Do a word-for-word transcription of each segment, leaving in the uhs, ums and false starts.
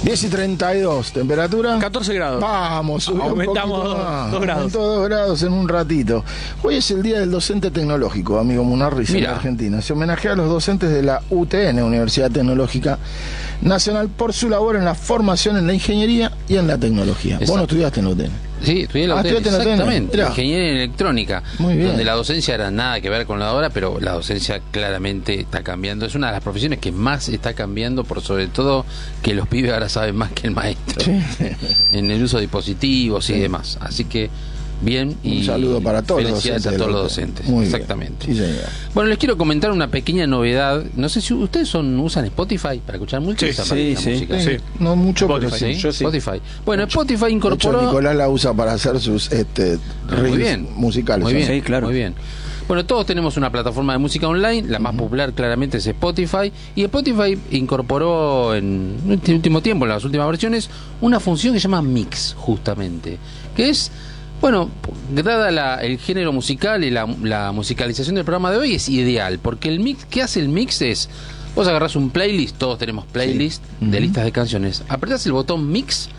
diez y treinta y dos, temperatura catorce grados. Vamos, subió aumentamos un más. dos grados. Aumentó dos grados en un ratito. Hoy es el día del docente tecnológico, amigo Munarriz, en Argentina. Se homenajea a los docentes de la U T N, Universidad Tecnológica Nacional, por su labor en la formación en la ingeniería y en la tecnología. Exacto. Vos no estudiaste en la U T N. Sí, estudié en la ah, U T N, exactamente, Mirá. Ingeniería en electrónica, Muy bien. donde la docencia era nada que ver con la de ahora, pero la docencia claramente está cambiando. Es una de las profesiones que más está cambiando, por sobre todo que los pibes ahora saben más que el maestro, sí. en el uso de dispositivos sí. y demás. Así que bien, y un saludo para todos los felicidades docentes a todos los docentes. Muy exactamente. Sí, señor. Bueno, les quiero comentar una pequeña novedad. No sé si ustedes son usan Spotify para escuchar música. Sí, sí, sí, música. sí. No mucho, Spotify, pero sí. ¿Sí? Yo sí. Spotify. Bueno, Mucho. Spotify incorporó. De hecho, Nicolás la usa para hacer sus este, muy bien, musicales. Muy bien, sí, claro. Muy bien. Bueno, todos tenemos una plataforma de música online, la más uh-huh. popular claramente es Spotify, y Spotify incorporó en este último tiempo, en las últimas versiones, una función que se llama Mix, justamente, que es, bueno, dada la, el género musical y la, la musicalización del programa de hoy, es ideal, porque el mix, ¿qué hace el mix? Es, vos agarrás un playlist, todos tenemos playlists sí. uh-huh. de listas de canciones, apretás el botón Mix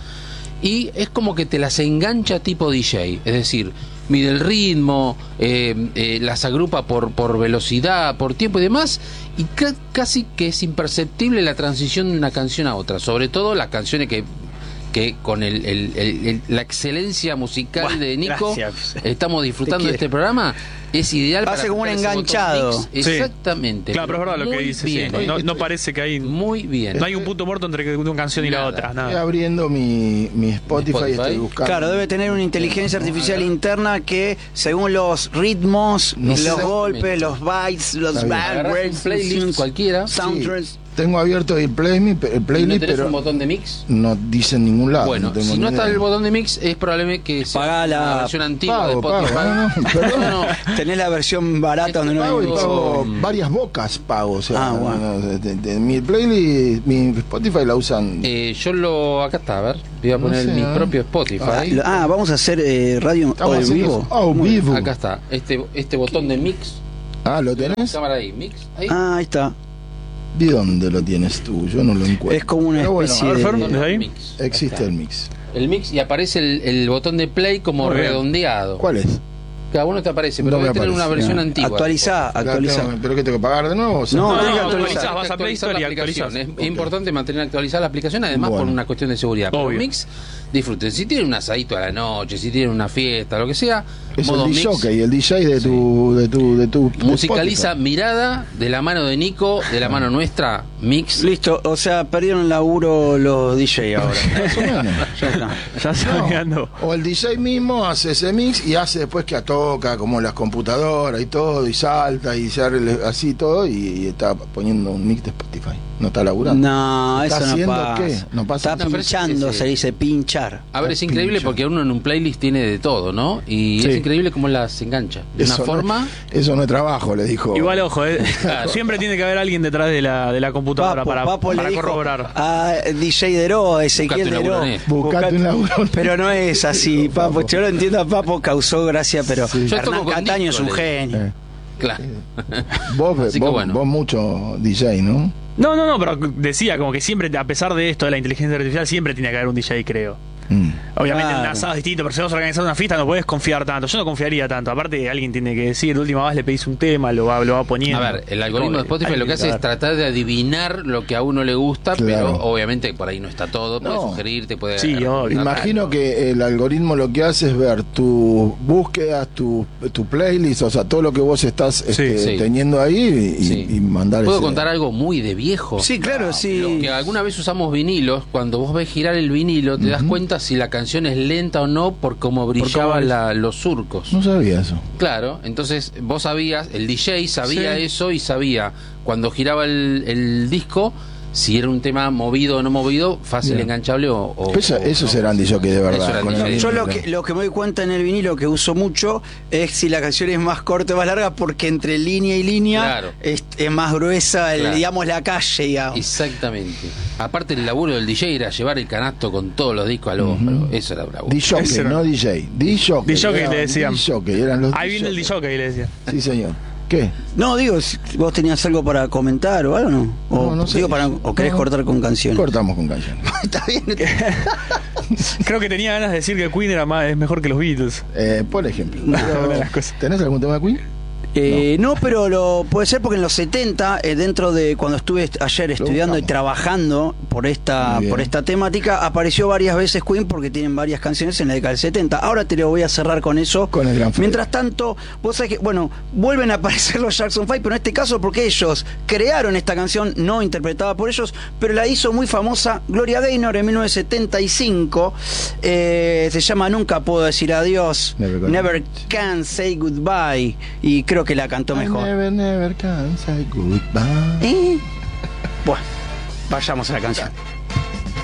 y es como que te las engancha tipo D J, es decir, mide el ritmo, eh, eh, las agrupa por, por velocidad, por tiempo y demás, y ca- casi que es imperceptible la transición de una canción a otra, sobre todo las canciones que que con el, el, el, el, la excelencia musical Buah, de Nico gracias. Estamos disfrutando de este programa. Es ideal Hace para como un enganchado. Mix. Sí. Exactamente. Claro, pero es verdad lo que dice. Bien. Sí. No, no parece que hay. Muy bien. No hay un punto muerto entre una canción y nada. la otra. Nada. Estoy abriendo mi, mi Spotify, Spotify. y estoy buscando. Claro, debe tener una inteligencia artificial interna que, según los ritmos, no los sé. golpes, los bytes, los backgrounds, playlist cualquiera. soundtracks. Sí. Tengo abierto el, play, el playlist, ¿No tenés pero un botón de mix? no dice en ningún lado. Bueno, no tengo si ni no está idea. el botón de mix, es probable que sea Pagá la- la versión antigua Pago, de Spotify. pago, no, no, perdón. No, no. Tenés la versión barata donde no Pago y hay pago Mm. varias bocas pago, o sea, Ah, bueno. no, no, de- de- mi playlist, mi Spotify la usan. Eh, yo lo. Acá está, a ver. Voy a No poner sé, mi ¿eh? propio Spotify. Ah, lo- ah, vamos a hacer eh, radio Estamos en haciendo vivo. Oh, Muy bien. vivo. Acá está. Este, este botón de mix. Ah, ¿lo tenés? Cámara ahí, mix. Ahí. Ah, ahí está. ¿De dónde lo tienes tú? Yo no lo encuentro. Es como una Pero bueno, especie a ver, de- Fernando, ¿Desde ahí? Mix. existe Acá el está. mix. El mix y aparece el, el botón de play como Muy bien. redondeado. ¿Cuál es? Cada uno te aparece, pero No me debe tener aparece. una versión Ah, antigua. Actualizá, La actualizá. tengo- ¿Pero qué tengo que pagar de nuevo? O sea, No, No, tenés que no, actualizar. actualizás, vas a Play Store y la aplicación. actualizás. Es importante mantener actualizada la aplicación, además Bueno. por una cuestión de seguridad. Pero Obvio. mix, disfruten. Si tienen un asadito a la noche, si tienen una fiesta, lo que sea, es modo el mix. D J, el D J de tu, de tu, de tu Musicaliza Spotify. mirada de la mano de Nico, de la mano nuestra, mix. Listo, o sea, perdieron el laburo los D J ahora. Más o menos. Ya está. Ya está mirando. O el D J mismo hace ese mix y hace después que toca como las computadoras y todo, y salta y se arregla así todo, y, y está poniendo un mix de Spotify. No está laburando. No, ¿Está eso no haciendo pasa. qué? No pasa Está nada. pinchando, Sí, sí. se dice pinchar. A ver, es increíble pincho. porque uno en un playlist tiene de todo, ¿no? Y Sí. es increíble cómo las engancha. De una Eso forma. no, eso no es trabajo, le dijo. Igual, ojo, eh. Claro. Siempre tiene que haber alguien detrás de la, de la computadora Papo, para, Papo para le dijo corroborar. a D J Deró, a Ezequiel Buscate un Deró. laburo en esto. Buscate un laburo. Pero no es así, Papo. Yo lo entiendo, a Papo causó gracia, pero Sí. Yo Hernán toco con Cataño es un Nico, le- genio. Eh, Claro. vos, Así que vos, bueno. vos mucho D J, ¿no? No, no, no, pero decía como que siempre, a pesar de esto de la inteligencia artificial, siempre tiene que haber un D J, creo. Mm. Obviamente Claro. en un asado es distinto, pero si vas a organizar una fiesta no puedes confiar tanto. Yo no confiaría tanto. Aparte, alguien tiene que decir, de última vez le pedís un tema, lo va, lo va poniendo. A ver, el algoritmo de Spotify lo que hace es tratar de adivinar lo que a uno le gusta, Claro. pero obviamente por ahí no está todo. Puede No. sugerirte, puede. Sí, obvio. Imagino que el algoritmo lo que hace es ver tus búsquedas, tu, tu playlist, o sea, todo lo que vos estás este, sí. teniendo ahí y, Sí. y mandar ¿Puedo ese- contar algo muy de viejo? Sí, claro, Los sí. que alguna vez usamos vinilos, cuando vos ves girar el vinilo, te das cuenta si la canción es lenta o no por cómo brillaban cómo- la- los surcos. No sabía eso. Claro, entonces vos sabías, el D J sabía Sí. eso y sabía cuando giraba el, el disco si era un tema movido o no movido, fácil, Bien. enganchable o, o- Eso- o esos no. eran D J de Eso verdad. eran con el D J. Yo lo vinilo. que, lo que me doy cuenta en el vinilo que uso mucho es si la canción es más corta o más larga, porque entre línea y línea Claro. es, es más gruesa, el, Claro. digamos, la calle, digamos. Exactamente. Aparte el laburo del D J era llevar el canasto con todos los discos al hombro. Eso era bravo. D J, Ese era- no D J. D J. D J le decían. D J, eran los Ahí viene el D J, le decía. Sí, señor. ¿Qué? No, digo, si vos tenías algo para comentar o algo, ¿no? O, No, no sé. digo, para, o querés No, no. cortar con canciones. Cortamos con canciones. Está bien. Creo que tenía ganas de decir que Queen era más, es mejor que los Beatles. Eh, por ejemplo. Pero, una de las cosas. ¿tenés algún tema de Queen? Eh, no. no, pero lo puede ser porque en los setenta, eh, dentro de cuando estuve est- ayer estudiando y buscamos. trabajando por esta Muy bien. por esta temática, apareció varias veces Queen porque tienen varias canciones en la década del setenta. Ahora te lo voy a cerrar con eso. Con el gran Freddy. Mientras tanto, vos sabés que, bueno, vuelven a aparecer los Jackson Five, pero en este caso porque ellos crearon esta canción, no interpretada por ellos, pero la hizo muy famosa Gloria Gaynor en mil novecientos setenta y cinco. Eh, se llama Nunca Puedo Decir Adiós. Never Gonna- Never Can Say Goodbye. Y creo que la cantó I mejor. never, never can say goodbye. ¿Eh? Bueno, vayamos a la canción.